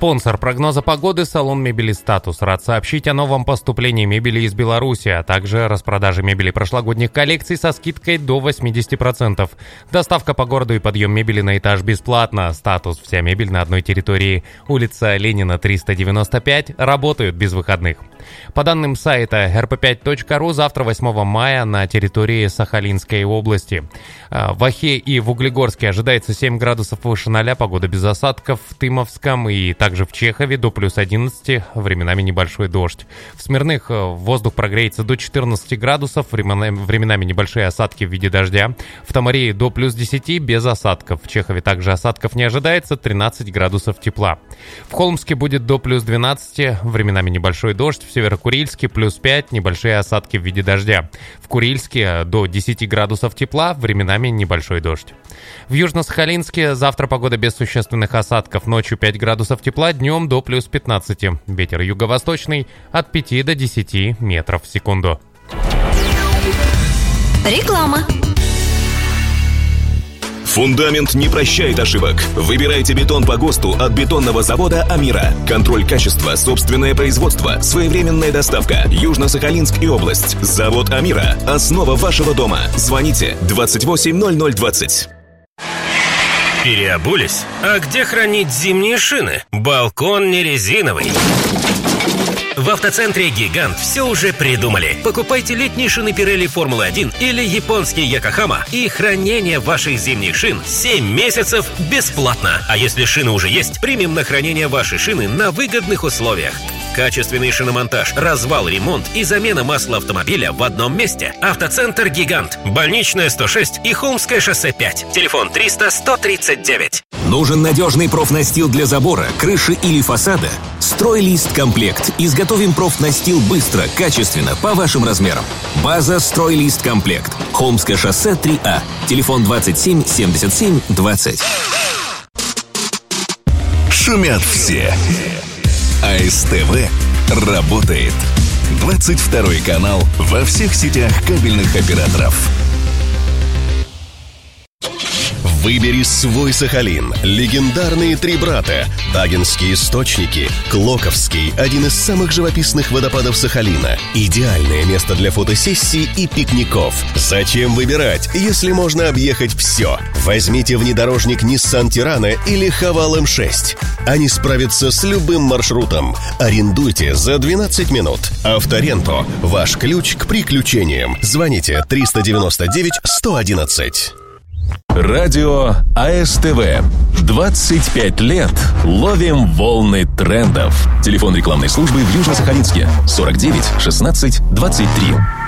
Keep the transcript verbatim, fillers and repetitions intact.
Спонсор прогноза погоды — салон мебели «Статус». Рад сообщить о новом поступлении мебели из Беларуси, а также распродаже мебели прошлогодних коллекций со скидкой до восемьдесят процентов. Доставка по городу и подъем мебели на этаж бесплатно. «Статус» — вся мебель на одной территории. Улица Ленина, триста девяносто пять. Работают без выходных. По данным сайта эр пэ пять точка ру, завтра, восьмого мая, на территории Сахалинской области. В Охе и в Углегорске ожидается семь градусов выше ноля, погода без осадков. В Тымовском и также в Чехове до плюс одиннадцати, временами небольшой дождь. В Смирных воздух прогреется до четырнадцати градусов, временами небольшие осадки в виде дождя. В Тамарии до плюс десяти, без осадков. В Чехове также осадков не ожидается, тринадцать градусов тепла. В Холмске будет до плюс двенадцати, временами небольшой дождь. В Северо-Курильске плюс пять, небольшие осадки в виде дождя. В Курильске до десяти градусов тепла, временами небольшой дождь. В Южно-Сахалинске завтра погода без существенных осадков. Ночью пять градусов тепла, днем до плюс пятнадцати. Ветер юго-восточный от пяти до десяти метров в секунду. Реклама. Фундамент не прощает ошибок. Выбирайте бетон по ГОСТу от бетонного завода «Амира». Контроль качества, собственное производство, своевременная доставка. Южно-Сахалинск и область. Завод «Амира». Основа вашего дома. Звоните двадцать восемь ноль ноль двадцать. Переобулись? А где хранить зимние шины? Балкон не резиновый. В автоцентре «Гигант» все уже придумали. Покупайте летние шины Pirelli Формулы один или японский Йокохама, и хранение ваших зимних шин семь месяцев бесплатно. А если шины уже есть, примем на хранение ваши шины на выгодных условиях. Качественный шиномонтаж, развал, ремонт и замена масла автомобиля в одном месте. Автоцентр «Гигант». Больничная сто шесть и Холмское шоссе пять. Телефон триста сто тридцать девять. Нужен надежный профнастил для забора, крыши или фасада? «Стройлист Комплект». Изготовим профнастил быстро, качественно, по вашим размерам. База «Стройлист Комплект». Холмское шоссе три А. Телефон двадцать семь семьдесят семь двадцать. Шумят все. а эс тэ вэ работает. двадцать второй канал во всех сетях кабельных операторов. Выбери свой Сахалин. Легендарные три брата. Тагинские источники. Клоковский. Один из самых живописных водопадов Сахалина. Идеальное место для фотосессий и пикников. Зачем выбирать, если можно объехать все? Возьмите внедорожник Nissan Tirana или Haval эм шесть. Они справятся с любым маршрутом. Арендуйте за двенадцать минут. Авторенто. Ваш ключ к приключениям. Звоните триста девяносто девять сто одиннадцать. Радио а эс тэ вэ. двадцать пять лет ловим волны трендов. Телефон рекламной службы в Южно-Сахалинске сорок девять шестнадцать двадцать три.